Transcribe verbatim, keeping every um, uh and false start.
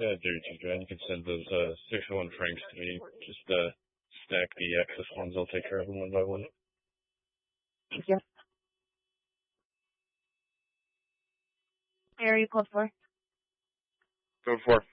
Yeah, do you, Joanne? You can send those uh, six oh one franks to me. Just uh, stack the excess ones. I'll take care of them one by one. Thank you. Area code four. Code four.